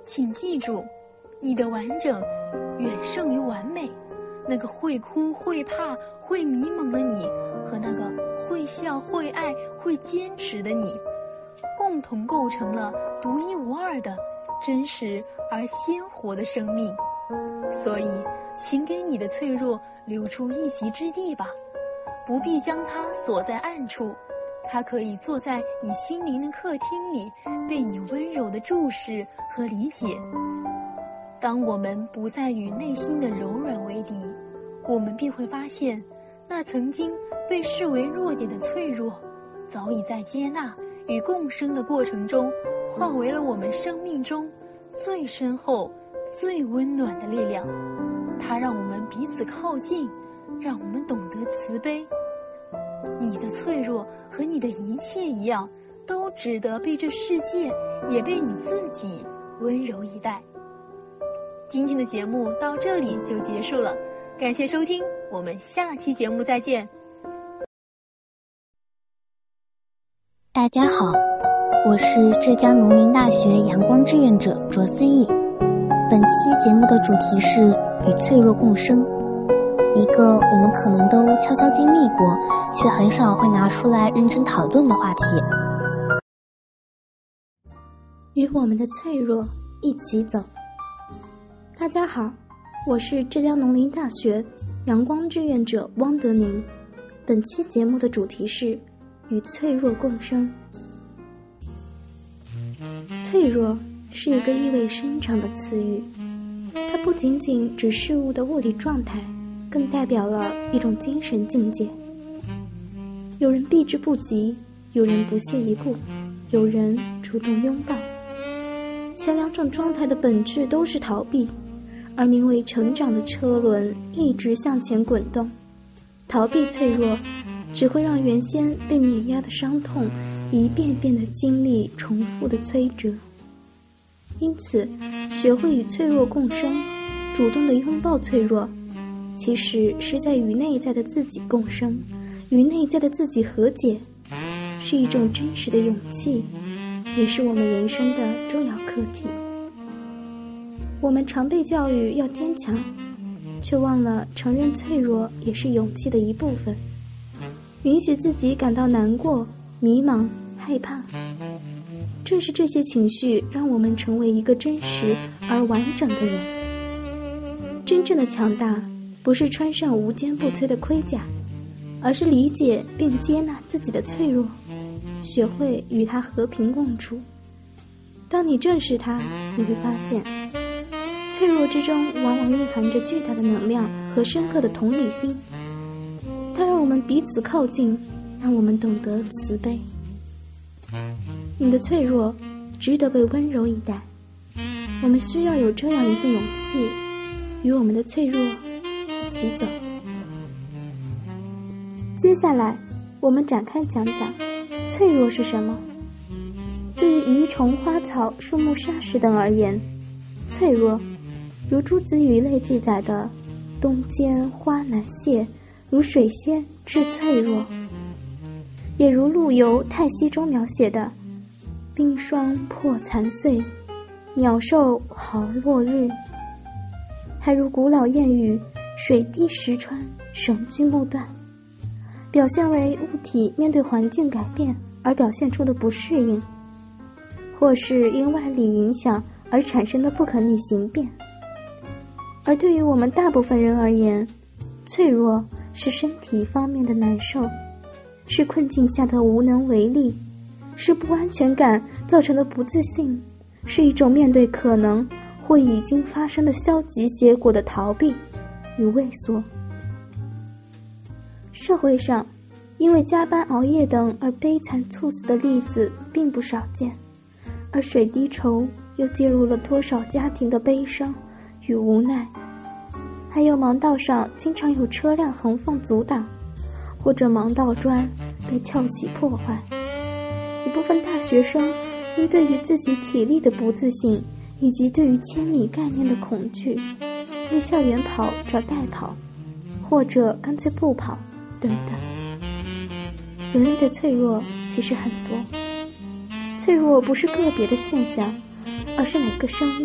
请记住，你的完整远胜于完美。那个会哭、会怕、会迷茫的你，和那个会笑、会爱、会坚持的你，共同构成了独一无二的真实而鲜活的生命。所以，请给你的脆弱留出一席之地吧，不必将它锁在暗处，它可以坐在你心灵的客厅里，被你温柔的注视和理解。当我们不再与内心的柔软为敌，我们必会发现，那曾经被视为弱点的脆弱，早已在接纳与共生的过程中，化为了我们生命中最深厚、最温暖的力量。它让我们彼此靠近，让我们懂得慈悲。你的脆弱和你的一切一样，都值得被这世界，也被你自己温柔以待。今天的节目到这里就结束了，感谢收听，我们下期节目再见。 大家好，我是浙江农林大学阳光志愿者卓思义。本期节目的主题是与脆弱共生，一个我们可能都悄悄经历过，却很少会拿出来认真讨论的话题。 与我们的脆弱一起走。大家好，我是浙江农林大学阳光志愿者汪德宁。本期节目的主题是与脆弱共生。脆弱是一个意味深长的词语，它不仅仅指事物的物理状态，更代表了一种精神境界。有人避之不及，有人不屑一顾，有人主动拥抱。前两种状态的本质都是逃避，而名为成长的车轮一直向前滚动。逃避脆弱，只会让原先被碾压的伤痛一遍遍的经历重复的摧折。因此，学会与脆弱共生，主动的拥抱脆弱，其实是在与内在的自己共生，与内在的自己和解，是一种真实的勇气，也是我们人生的重要课题。我们常被教育要坚强，却忘了承认脆弱也是勇气的一部分，允许自己感到难过、迷茫、害怕。正是这些情绪让我们成为一个真实而完整的人。真正的强大不是穿上无坚不摧的盔甲，而是理解并接纳自己的脆弱，学会与它和平共处。当你正视它，你会发现脆弱之中往往蕴含着巨大的能量和深刻的同理心，它让我们彼此靠近，让我们懂得慈悲。你的脆弱值得被温柔以待，我们需要有这样一份勇气，与我们的脆弱一起走。接下来我们展开讲讲脆弱是什么。对于鱼虫、花草、树木、沙石等而言，脆弱如诸子语类记载的冬间花难谢，如水仙至脆弱，也如陆游《太息》中描写的冰霜破残碎，鸟兽毫落日，还如古老谚语水滴石穿，绳锯木断，表现为物体面对环境改变而表现出的不适应，或是因外力影响而产生的不可逆形变。而对于我们大部分人而言，脆弱是身体方面的难受，是困境下的无能为力，是不安全感造成的不自信，是一种面对可能或已经发生的消极结果的逃避与畏缩。社会上因为加班熬夜等而悲惨猝死的例子并不少见，而水滴筹又介入了多少家庭的悲伤与无奈。还有盲道上经常有车辆横放阻挡，或者盲道砖被撬起破坏。一部分大学生因对于自己体力的不自信，以及对于千米概念的恐惧，为校园跑找代跑，或者干脆不跑等等。人类的脆弱其实很多，脆弱不是个别的现象，而是每个生命